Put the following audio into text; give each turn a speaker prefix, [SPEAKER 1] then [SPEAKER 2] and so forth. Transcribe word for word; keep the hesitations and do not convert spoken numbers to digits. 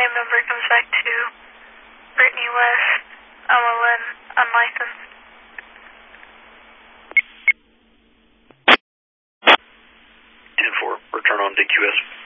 [SPEAKER 1] phone number comes back to Brittany West, M O N, unlicensed.
[SPEAKER 2] ten four, return on D Q S.